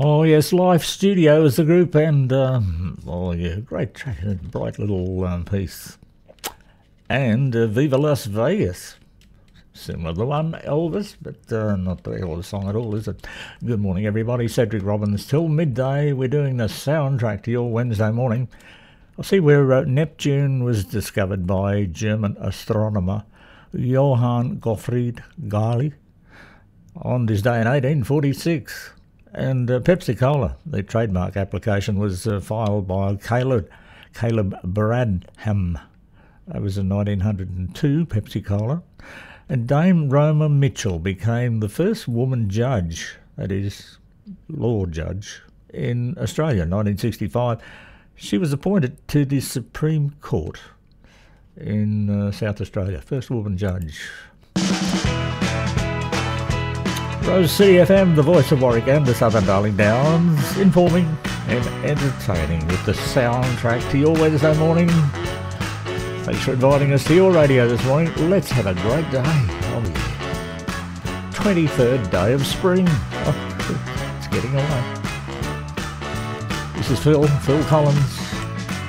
Oh yes, Life Studio is the group, and oh yeah, great track, bright little piece. And Viva Las Vegas, similar to the one Elvis, but not the Elvis song at all, is it? Good morning, everybody. Cedric Robbins till midday. We're doing the soundtrack to your Wednesday morning. I'll see where Neptune was discovered by German astronomer Johann Gottfried Galle on this day in 1846. And Pepsi Cola, the trademark application was filed by Caleb Bradham. That was in 1902, Pepsi Cola. And Dame Roma Mitchell became the first woman judge, that is, law judge, in Australia in 1965. She was appointed to the Supreme Court in South Australia, first woman judge. Rose City FM, the voice of Warwick and the Southern Darling Downs, informing and entertaining with the soundtrack to your Wednesday morning. Thanks for inviting us to your radio this morning. Let's have a great day. Oh yeah. 23rd day of spring. Oh, it's getting away. This is Phil Collins.